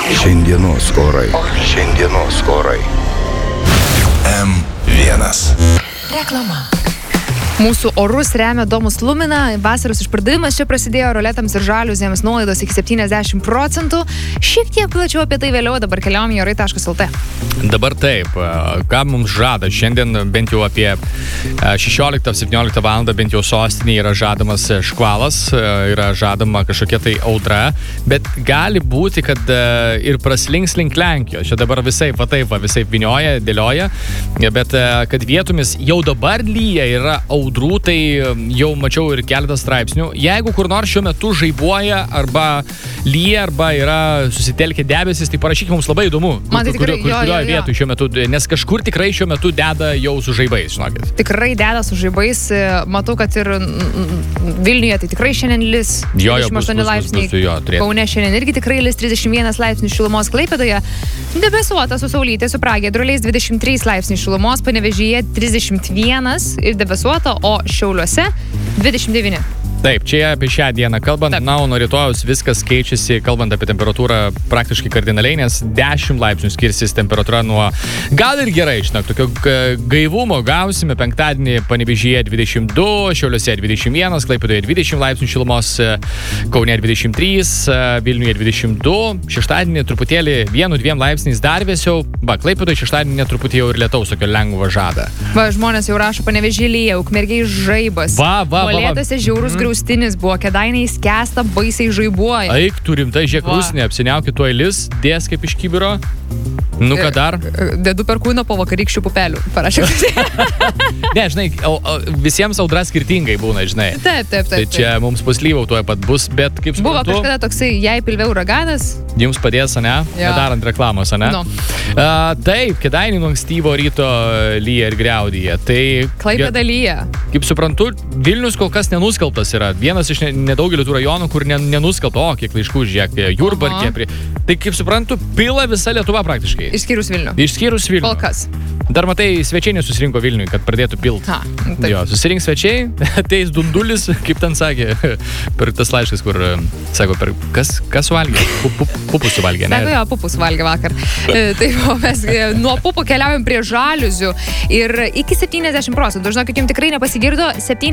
Šiandienos orai. M1. Reklama. Mūsų orus remia Domus Lumina. Vasaros išpardavimas čia prasidėjo, roletams ir žaliuzėms nuolaidos iki 70%. Šiek tiek plačiau apie tai vėliau, dabar keliaujam į orai.lt. Dabar taip, ką mums žada? Šiandien bent jau apie 16-17 valandą bent jau sostinėje yra žadamas škvalas, yra žadama kažkokia tai audra, bet gali būti, kad ir praslinks link Lenkijos. Čia dabar visaip vinioja, dėlioja, bet kad vietomis jau dabar lyja yra audrų, tai jau mačiau ir keletą straipsnių. Jeigu kur nors šiuo metu žaibuoja arba lyja, arba yra susitelkę debesis, tai parašyk mums, labai įdomu. Man tai tikrai, kurioje vietoje šiuo metu, nes kažkur tikrai šiuo metu deda jau su žaibais, žinokit. Tikrai deda su žaibais, matau, kad ir Vilniuje tai tikrai šiandien lis 28 laipsniai, Kaune šiandien irgi tikrai lis 31 laipsnių šilumos, Klaipėdoje debesuota su saulytė, su Pragiedruliais 23 laipsniai šilumos, Panevėžyje 31 ir debesuota, o Šiauliuose 29. Taip, čia apie šią dieną kalbant, na, o nuo rytojaus viskas keičiasi, kalbant apie temperatūrą praktiškai kardinaliai, nes 10 laipsnių skirsis temperatūra nuo, gal ir gerai, žinok, tokio gaivumo gausime, penktadienį Panevėžyje 22, Šiauliuose 21, Klaipėdoje 20 laipsnių šilumos, Kaune 23, Vilniuje 22, šeštadienį truputėlį 1-2 laipsniais dar vėsiau, Klaipėdoje šeštadienį truputį jau ir lietaus tokio lengvo žada. Žmonės jau rašo, Panevėžyje lyja, Ukmergėj žaibas. Molėtuose žiaurus griaustinis buvo, Kėdainiai skęsta, baisiai žaibuoja. Eik, tu rimtai, žiūrėk, rusnė, apsiniauki tuo lis, dės kaip iš kibiro. Nu, ką dar? Dedu per kūną po vakarykščių pupelių. Parašyk. Ne, žinai, visiems audra skirtingai būna, žinai. Taip. Tai čia mums puslyvau tuoj pat bus, bet kaip suprantu... Buvo kažkada toksai, jei pilvė uraganas. Jums padės, ane? Ja. Nedarant reklamos, ane? No. Taip, Kėdainiai nuo ankstyvo ryto lyja ir griaudyja. Tai... Klaipėda lyja. Kaip suprantu, Vilnius kol kas nenuskaltas yra. Vienas iš nedaugelio tų rajonų, kur nenuskalta. O, kiek laiškų, žiūrėk, Jurbarke. Tai kaip suprantu, pila visa Lietuva praktiškai. Išskyrus Vilnių. Kol kas. Dar matai, svečiai nesusirinko Vilniui, kad pradėtų pilt. Jo, susirink svečiai, ateis dundulis, kaip ten sakė, per tas laiškas, kur, sako, kas suvalgė? Pupus suvalgė, ne? Sako, jo, pupus suvalgė vakar. Tai mes nuo pupų keliaujam prie žaliuzių ir iki 70%. Žinokit, jums tikrai nepasigirdo,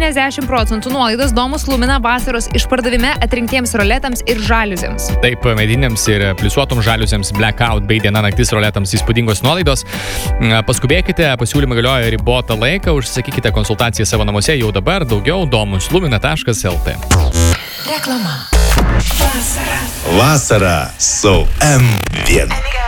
70% nuolaidos Domus Lumina vasaros išpardavime atrinktiems roletams ir žaliuzėms. Taip, mediniams ir pliusuotom žaliuzėms blackout bei diena naktis roletams įspūdingos nuolaidos. Paskubėkite, pasiūlymai galioja ribotą laiką, užsakykite konsultaciją savo namuose jau dabar, daugiau domuslumina.lt. Reklama. Vasara su M1.